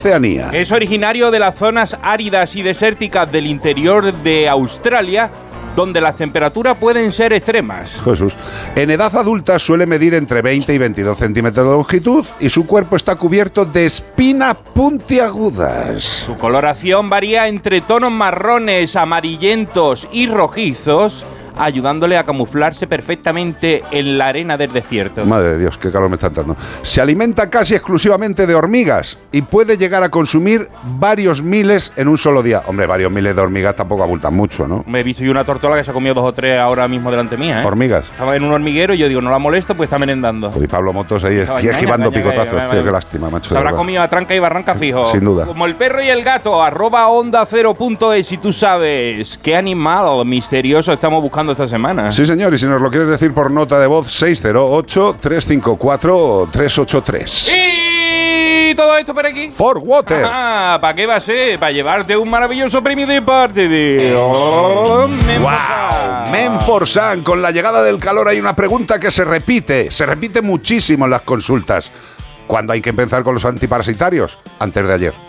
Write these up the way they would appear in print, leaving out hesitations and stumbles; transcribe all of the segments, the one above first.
Oceanía. Es originario de las zonas áridas y desérticas del interior de Australia, donde las temperaturas pueden ser extremas. Jesús. En edad adulta suele medir entre 20 y 22 centímetros de longitud y su cuerpo está cubierto de espinas puntiagudas. Su coloración varía entre tonos marrones, amarillentos y rojizos, ayudándole a camuflarse perfectamente en la arena del desierto. Madre de Dios, qué calor me está dando. Se alimenta casi exclusivamente de hormigas y puede llegar a consumir varios miles en un solo día. Hombre, varios miles de hormigas tampoco abultan mucho, ¿no? Me he visto yo una tortola que se ha comido 2 o 3 ahora mismo delante mía, ¿eh? Hormigas. Estaba en un hormiguero y yo digo, no la molesto, pues está merendando. Y Pablo Motos ahí esquivando picotazos, tío, qué lástima, macho. Se habrá comido a tranca y barranca fijo. Sin duda. Como el perro y el gato, @onda0.es, y tú sabes qué animal misterioso estamos buscando esta semana. Sí, señor, y si nos lo quieres decir por nota de voz, 608-354-383. Y todo esto por aquí. For Water. ¿Para qué va a ser? Para llevarte un maravilloso premio de parte de... ¡Wow! Menforsan. Con la llegada del calor hay una pregunta que se repite muchísimo en las consultas. ¿Cuándo hay que empezar con los antiparasitarios? Antes de ayer.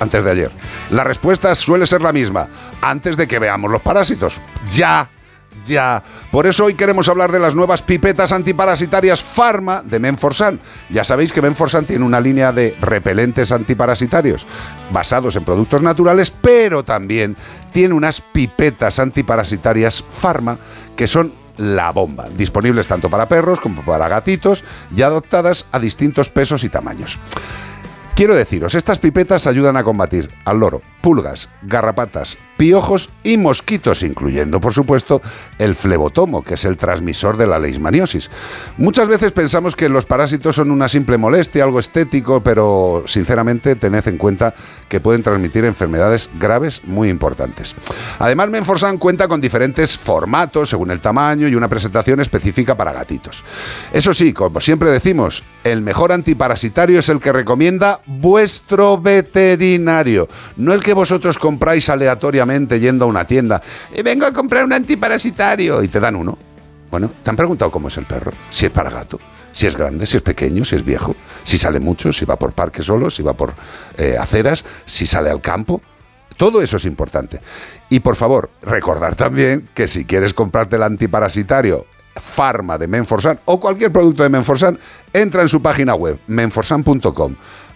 La respuesta suele ser la misma. Antes de que veamos los parásitos. Ya. Por eso hoy queremos hablar de las nuevas pipetas antiparasitarias Pharma de Menforsan. Ya sabéis que Menforsan tiene una línea de repelentes antiparasitarios basados en productos naturales, pero también tiene unas pipetas antiparasitarias Pharma que son la bomba, disponibles tanto para perros como para gatitos y adaptadas a distintos pesos y tamaños. Quiero deciros, estas pipetas ayudan a combatir al loro, pulgas, garrapatas, piojos y mosquitos, incluyendo, por supuesto, el flebotomo, que es el transmisor de la leishmaniosis. Muchas veces pensamos que los parásitos son una simple molestia, algo estético, pero sinceramente tened en cuenta que pueden transmitir enfermedades graves muy importantes. Además, Menforsan cuenta con diferentes formatos según el tamaño y una presentación específica para gatitos. Eso sí, como siempre decimos, el mejor antiparasitario es el que recomienda vuestro veterinario, no el que vosotros compráis aleatoriamente yendo a una tienda. Vengo a comprar un antiparasitario y te dan uno. Bueno, ¿te han preguntado cómo es el perro? Si es para gato, si es grande, si es pequeño, si es viejo, si sale mucho, si va por parques solo, si va por aceras, si sale al campo. Todo eso es importante. Y por favor, recordar también que si quieres comprarte el antiparasitario Pharma de Menforsan o cualquier producto de Menforsan, entra en su página web, menforsan.com.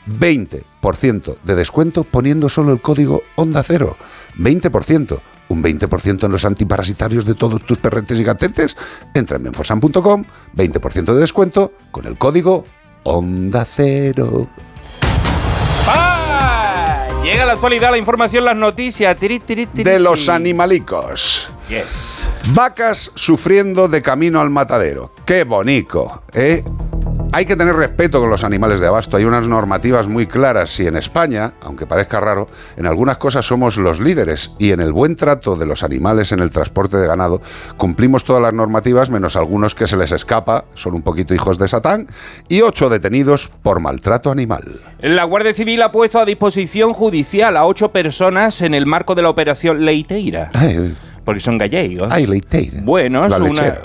20% de descuento poniendo solo el código Onda Cero. 20%. Un 20% en los antiparasitarios de todos tus perretes y gatetes. Entra en menforsan.com, 20% de descuento con el código Onda Cero. Llega la actualidad, la información, las noticias. De los animalicos. Yes. Vacas sufriendo de camino al matadero. ¡Qué bonito! Hay que tener respeto con los animales de abasto. Hay unas normativas muy claras y en España, aunque parezca raro, en algunas cosas somos los líderes y en el buen trato de los animales en el transporte de ganado cumplimos todas las normativas menos algunos que se les escapa, son un poquito hijos de Satán, y 8 detenidos por maltrato animal. La Guardia Civil ha puesto a disposición judicial a 8 personas en el marco de la operación Leiteira. Porque son gallegos. Leiteira. Bueno, es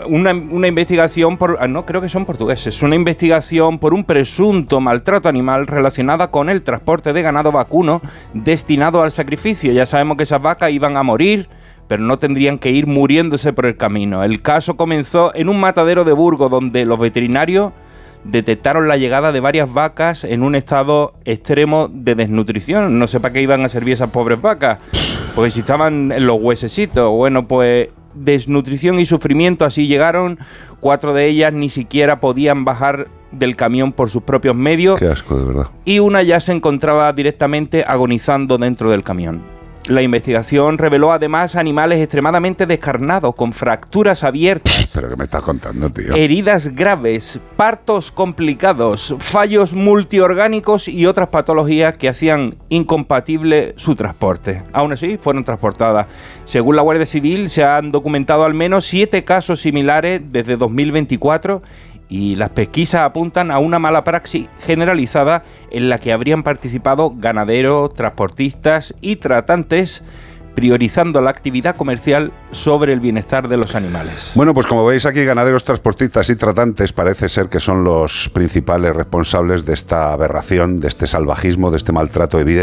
una investigación por... no, creo que son portugueses. Una investigación por un presunto maltrato animal relacionada con el transporte de ganado vacuno destinado al sacrificio. Ya sabemos que esas vacas iban a morir, pero no tendrían que ir muriéndose por el camino. El caso comenzó en un matadero de Burgos, donde los veterinarios detectaron la llegada de varias vacas en un estado extremo de desnutrición. No sé para qué iban a servir esas pobres vacas, porque si estaban en los huesecitos. Bueno, pues desnutrición y sufrimiento, así llegaron. 4 de ellas ni siquiera podían bajar del camión por sus propios medios. Qué asco, de verdad. Y una ya se encontraba directamente agonizando dentro del camión. La investigación reveló además animales extremadamente descarnados, con fracturas abiertas. ¿Pero qué me estás contando, tío? Heridas graves, partos complicados, fallos multiorgánicos y otras patologías que hacían incompatible su transporte. Aún así, fueron transportadas. Según la Guardia Civil, se han documentado al menos 7 casos similares desde 2024 y las pesquisas apuntan a una mala praxis generalizada en la que habrían participado ganaderos, transportistas y tratantes, priorizando la actividad comercial sobre el bienestar de los animales. Bueno, pues como veis aquí, ganaderos, transportistas y tratantes parece ser que son los principales responsables de esta aberración, de este salvajismo, de este maltrato evidente.